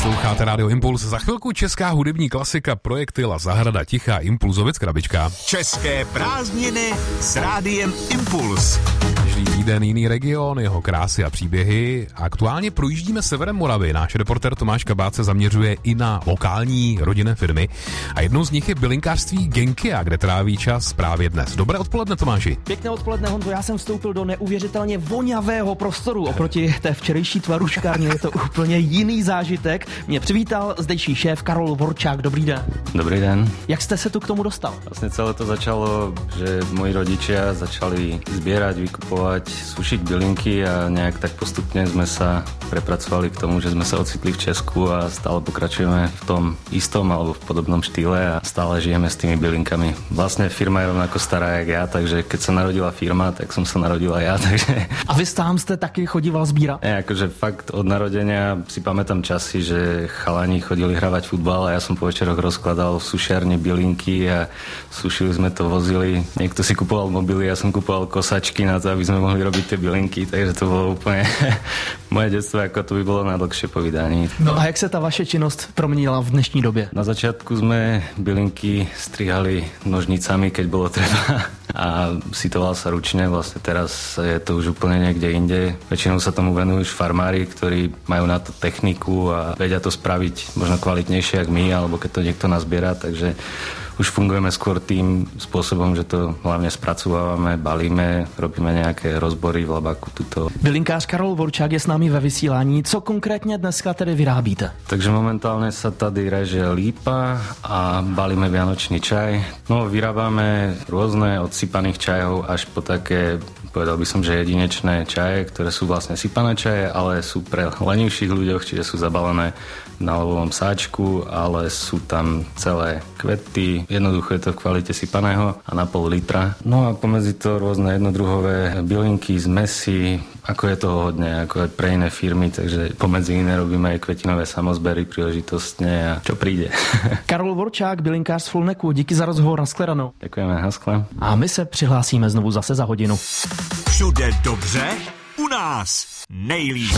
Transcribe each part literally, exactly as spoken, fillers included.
Posloucháte Radio Impuls. Za chvilku česká hudební klasika projekty La Zahrada Tichá, Impulzovic, Krabička. České prázdniny s Rádiem Impuls. Každý týden jiný region, jeho krásy a příběhy. Aktuálně projíždíme severem Moravy. Náš reportér Tomáš Kabát se zaměřuje i na lokální rodinné firmy. A jednou z nich je bylinkářství Genkia, kde tráví čas právě dnes. Dobré odpoledne, Tomáši. Pěkné odpoledne, Honzo. Já jsem vstoupil do neuvěřitelně vonavého prostoru. Oproti té včerejší tvaruškárně je to úplně jiný zážitek. Mě přivítal zdejší šéf Karol Vorčák. Dobrý den. Dobrý den. Jak jste se tu k tomu dostal? Vlastne celé to začalo, že moji rodičia začali zbierať, vykupovať, sušiť bylinky a nejak tak postupne sme sa prepracovali k tomu, že sme sa ocitli v Česku a stále pokračujeme v tom istom alebo v podobnom štýle a stále žijeme s tými bylinkami. Vlastne firma je rovnako stará jak ja, takže keď sa narodila firma, tak som sa narodila ja, takže... A vy sám ste taky chodíval zbírat? Ne, akože fakt od narodenia si pamätám časy, že chalani chodili hravať futbal a ja som po večeroch rozkladal v sušiarni bylinky a sušili sme to, vozili. Niekto si kupoval mobily, ja som kupoval kosačky na to, aby sme mohli robiť tie bylinky, takže to bolo úplne moje detstvo, ako to by bolo na dlhšie povídání. No a jak se ta vaše činnost proměnila v dnešní době? Na začiatku sme bylinky strihali nožnicami, keď bolo treba a sytoval sa ručne, vlastne teraz je to už úplne niekde inde. Väčšinou sa tomu venujú už farmári, ktorí majú na to techniku a vedia to spraviť možno kvalitnejšie jak my, alebo keď to niekto nazbiera, takže už fungujeme skôr tým spôsobom, že to hlavne spracovávame, balíme, robíme nejaké rozbory v labáku tuto. Bylinkář Karol Vorčák je s námi ve vysílání. Co konkrétně dneska tedy vyrábíte? Takže momentálne sa tady reže lípa a balíme vianočný čaj. No, vyrábame rôzne od sypaných čajov až po také, povedal by som, že jedinečné čaje, ktoré sú vlastne sypané čaje, ale sú pre lenivších ľuďoch, čiže sú zabalené na lovovom sáčku, ale sú tam celé kvety. Jednoducho je to v kvalite sypaného a na pol litra. No a pomedzi to rôzne jednodruhové bylinky, zmesy, ako je toho hodne, ako aj pre iné firmy, takže pomedzi iné robíme aj kvetinové samozbery príležitostne a čo príde. Karol Vorčák, bylinkář z Fulneku, díky za rozhovor, nashledanou. Ďakujeme, naschle. A my se přihlásíme znovu zase za hodinu. Všude dobře, u nás nejlíp.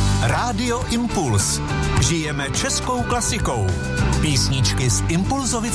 Rádio Impuls. Žijeme českou klasikou. Písničky z Impulzovic